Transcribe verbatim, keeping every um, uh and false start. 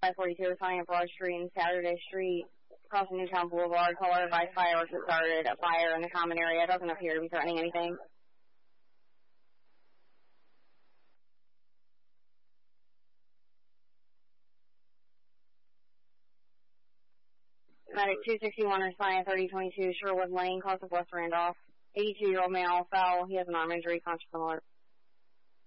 five forty-two responding at Broad Street and Saturday Street, crossing Newtown Boulevard. Caller advised fireworks that started a fire in the common area. It doesn't appear to be threatening anything. Medic two sixty-one responding at thirty twenty-two Sherwood Lane, close to West Randolph. eighty-two-year-old male fell. He has an arm injury, conscious and alert.